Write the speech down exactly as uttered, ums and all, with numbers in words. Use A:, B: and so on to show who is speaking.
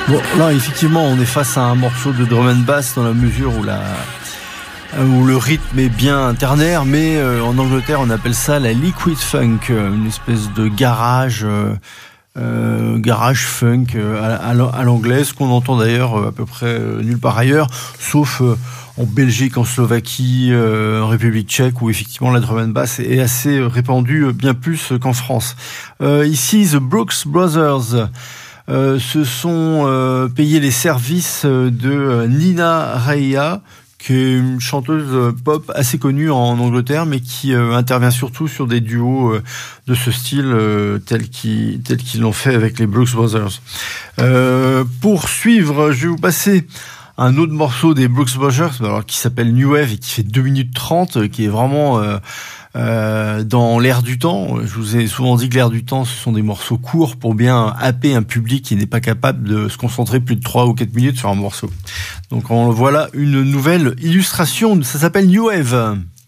A: Bon, là, effectivement, on est face à un morceau de drum and bass dans la mesure où, la, où le rythme est bien ternaire, mais euh, en Angleterre, on appelle ça la liquid funk, une espèce de garage, euh, euh, garage funk euh, à, à l'anglais, ce qu'on entend d'ailleurs euh, à peu près euh, nulle part ailleurs, sauf euh, en Belgique, en Slovaquie, euh, en République tchèque, où effectivement la drum and bass est assez répandue, euh, bien plus qu'en France. Euh, ici, The Brooks Brothers Euh, se sont euh, payés les services de Nina Raia, qui est une chanteuse pop assez connue en Angleterre, mais qui euh, intervient surtout sur des duos euh, de ce style, euh, tels qu'ils tels qu'ils l'ont fait avec les Brooks Brothers. Euh, pour suivre, je vais vous passer un autre morceau des Brooks Brothers, alors qui s'appelle New Wave et qui fait deux minutes trente, qui est vraiment euh, euh, dans l'air du temps. Je vous ai souvent dit que l'air du temps, ce sont des morceaux courts pour bien happer un public qui n'est pas capable de se concentrer plus de trois ou quatre minutes sur un morceau. Donc en voilà une nouvelle illustration, ça s'appelle New Wave.